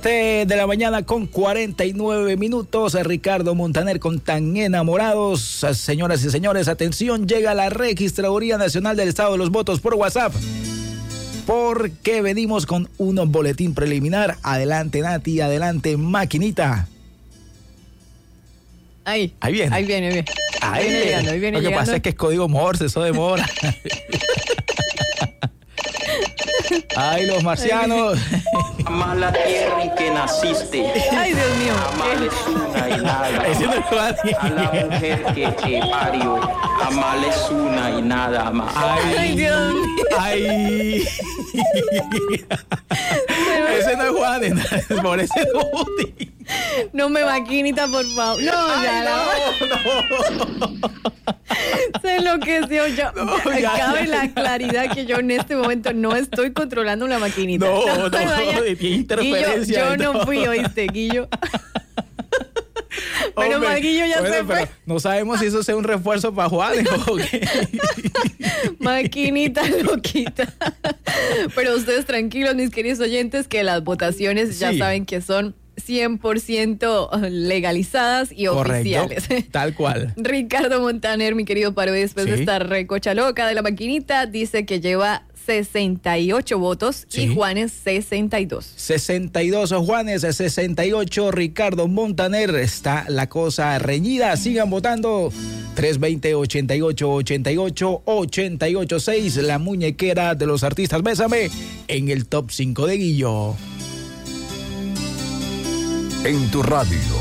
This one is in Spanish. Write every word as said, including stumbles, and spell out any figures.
De la mañana con cuarenta y nueve minutos, Ricardo Montaner con Tan Enamorados. Señoras y señores, atención, llega la Registraduría Nacional del Estado de los Votos por WhatsApp, porque venimos con un boletín preliminar. Adelante, Nati, adelante, maquinita. Ahí, ahí viene. Ahí viene, ahí viene. Ahí viene llegando, ahí viene Lo que llegando. Pasa es que es código Morse, eso demora. Ay, los marcianos. Ama la tierra en que naciste. Ay, Dios mío. Amales una y nada. A la mujer que te parió. Amales una y nada más. Ay, Ay Dios mío. Ay. Ese no es Juan, por ese no. No me maquinita, por favor. No, Ay, ya no, no. Se enloqueció yo. No, ya, Cabe ya, la ya. claridad que yo en este momento no estoy controlando la maquinita. No, no, no, no tiene interferencia. Guillo, yo no fui, oíste, Guillo. Pero Hombre, Maguillo ya bueno, se fue. No sabemos si eso sea un refuerzo para Juan o qué. Maquinita loquita. Pero ustedes tranquilos, mis queridos oyentes, que las votaciones sí. ya saben que son cien por ciento legalizadas y Correcto, oficiales. Tal cual. Ricardo Montaner, mi querido Paro, después sí. de esta recocha loca de la maquinita, dice que lleva sesenta y ocho votos sí. y Juanes sesenta y dos. sesenta y dos Juanes, sesenta y ocho Ricardo Montaner. Está la cosa reñida. Sigan votando. tres veinte, ochenta y ocho, ochenta y ocho, ochenta y ocho seis. La muñequera de los artistas Bésame en el top cinco de Guillo. En tu radio.